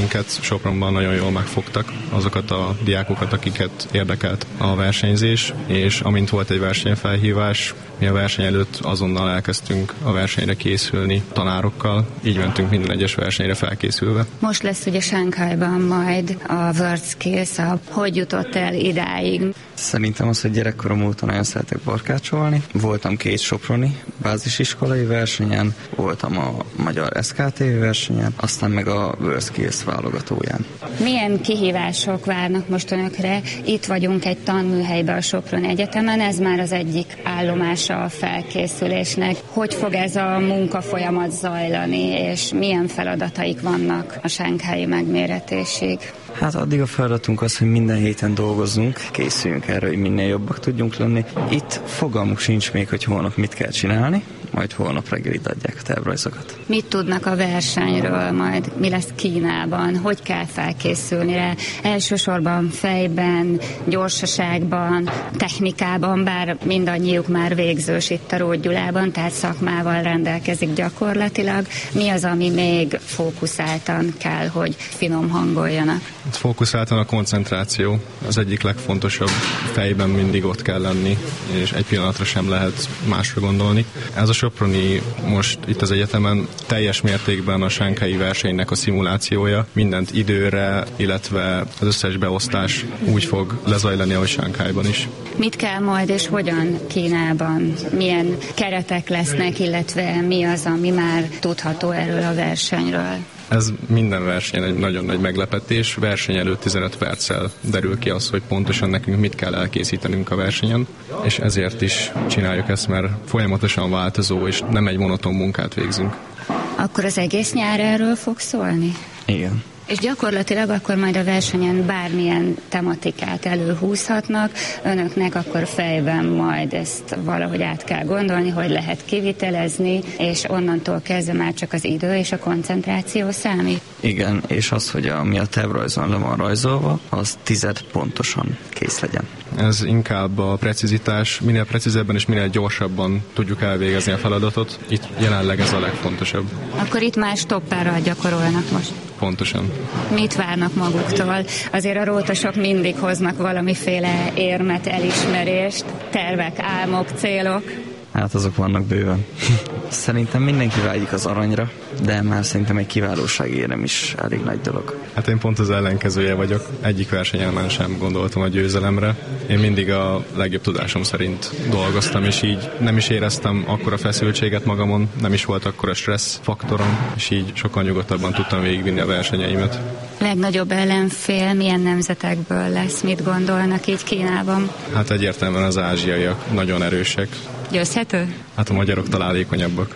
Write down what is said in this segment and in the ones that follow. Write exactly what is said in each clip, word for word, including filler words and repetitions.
Minket Sopronban nagyon jól megfogtak, azokat a diákokat, akiket érdekelt a versenyzés, és amint volt egy versenyfelhívás, mi a verseny előtt azonnal elkezdtünk a versenyre készülni tanárokkal, így mentünk minden egyes versenyre felkészülve. Most lesz ugye Shanghaiban majd a WorldSkills, a hogy jutott el idáig? Szerintem az, hogy gyerekkorom óta nagyon szeretek barkácsolni. Voltam két soproni bázisiskolai versenyen, voltam a magyar es ká té versenyen, aztán meg a WorldSkills válogatóján. Milyen kihívások várnak most önökre? Itt vagyunk egy tanműhelyben a Soproni Egyetemen, ez már az egyik állomása a felkészülésnek. Hogy fog ez a munkafolyamat zajlani, és milyen feladataik vannak a shanghai megméretésig? Hát addig a feladatunk az, hogy minden héten dolgozzunk, készüljünk erre, hogy minél jobbak tudjunk lenni. Itt fogalmuk sincs még, hogy holnap mit kell csinálni, majd holnap reggel itt adják a tervrajzokat. Mit tudnak a versenyről majd? Mi lesz Kínában? Hogy kell felkészülni rá? Elsősorban fejben, gyorsaságban, technikában, bár mindannyiuk már végzős itt a Róth Gyulában, tehát szakmával rendelkezik gyakorlatilag. Mi az, ami még fókuszáltan kell, hogy finom hangoljanak? Fókuszáltan a koncentráció. Az egyik legfontosabb, fejben mindig ott kell lenni, és egy pillanatra sem lehet másra gondolni. Ez a soproni most itt az egyetemen teljes mértékben a shanghai versenynek a szimulációja. Mindent időre, illetve az összes beosztás úgy fog lezajlani, ahogy Shanghaiban is. Mit kell majd és hogyan Kínában? Milyen keretek lesznek, illetve mi az, ami már tudható erről a versenyről? Ez minden versenyen egy nagyon nagy meglepetés. Verseny előtt tizenöt perccel derül ki az, hogy pontosan nekünk mit kell elkészítenünk a versenyen, és ezért is csináljuk ezt, mert folyamatosan változó, és nem egy monoton munkát végzünk. Akkor az egész nyár erről fog szólni? Igen. És gyakorlatilag akkor majd a versenyen bármilyen tematikát előhúzhatnak, önöknek akkor fejben majd ezt valahogy át kell gondolni, hogy lehet kivitelezni, és onnantól kezdve már csak az idő és a koncentráció számít. Igen, és az, hogy ami a tervrajzon le van rajzolva, az tized pontosan kész legyen. Ez inkább a precizitás, minél precízebben és minél gyorsabban tudjuk elvégezni a feladatot. Itt jelenleg ez a legfontosabb. Akkor itt már stoppárral gyakorolnak most. Pontosan. Mit várnak maguktól? Azért a rótosok mindig hoznak valamiféle érmet, elismerést, tervek, álmok, célok. Hát azok vannak bőven. Szerintem mindenki vágyik az aranyra, de már szerintem egy kiválósági érem is elég nagy dolog. Hát én pont az ellenkezője vagyok. Egyik versenyen sem gondoltam a győzelemre. Én mindig a legjobb tudásom szerint dolgoztam, és így nem is éreztem akkora feszültséget magamon, nem is volt akkora stressz faktorom, és így sokkal nyugodtabban tudtam végigvinni a versenyeimet. Legnagyobb ellenfél milyen nemzetekből lesz? Mit gondolnak így Kínában? Hát egyértelműen az ázsiaiak nagyon erősek. Győzhető? Hát a magyarok találékonyabbak.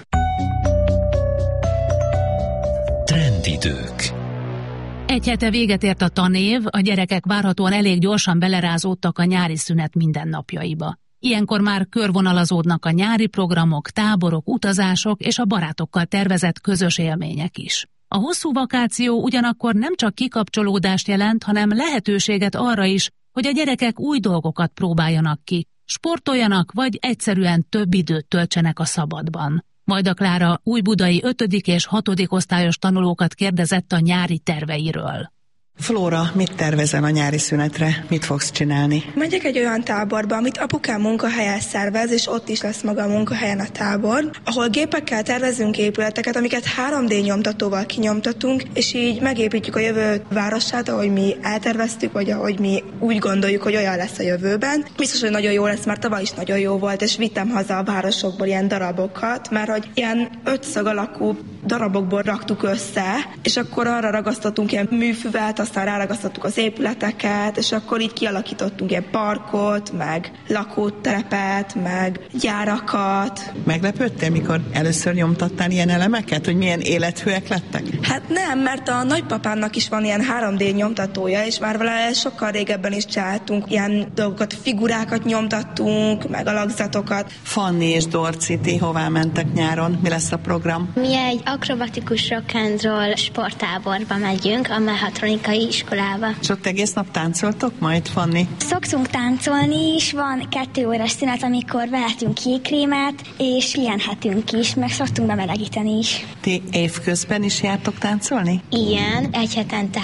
Trendidők. Egy hete véget ért a tanév, a gyerekek várhatóan elég gyorsan belerázódtak a nyári szünet mindennapjaiba. Ilyenkor már körvonalazódnak a nyári programok, táborok, utazások és a barátokkal tervezett közös élmények is. A hosszú vakáció ugyanakkor nem csak kikapcsolódást jelent, hanem lehetőséget arra is, hogy a gyerekek új dolgokat próbáljanak ki, sportoljanak, vagy egyszerűen több időt töltsenek a szabadban. Vajda Klára újbudai ötödik és hatodik osztályos tanulókat kérdezett a nyári terveiről. Flóra, mit tervezel a nyári szünetre? Mit fogsz csinálni? Megyek egy olyan táborba, amit apukám munkahelyen szervez, és ott is lesz maga a munkahelyen a tábor, ahol gépekkel tervezünk épületeket, amiket három dé nyomtatóval kinyomtatunk, és így megépítjük a jövő városát, ahogy mi elterveztük, vagy ahogy mi úgy gondoljuk, hogy olyan lesz a jövőben. Biztos, hogy nagyon jó lesz, mert tavaly is nagyon jó volt, és vittem haza a városokból ilyen darabokat, mert hogy ilyen ötszög alakú darabokból raktuk össze, és akkor arra ragasztottunk ilyen műfüvet, aztán ráragasztottuk az épületeket, és akkor így kialakítottunk ilyen parkot, meg lakótelepet, meg gyárakat. Meglepődtél, mikor először nyomtattál ilyen elemeket, hogy milyen élethűek lettek? Hát nem, mert a nagypapámnak is van ilyen három dé nyomtatója, és már vele sokkal régebben is csináltunk ilyen dolgokat, figurákat nyomtattunk, meg alakzatokat. Fanni és Dorci, ti hová mentek nyáron? Mi lesz a program? Mi egy akrobatikus rock and roll sporttáborba megyünk, a mechatronikai iskolába. És ott egész nap táncoltok majd, Fanni? Szoktunk táncolni is, van kettő órás szünet, amikor vehetünk jégkrémet, és pihenhetünk is, meg szoktunk bemelegíteni is. Ti évközben is jártok táncolni? Igen, egy hetente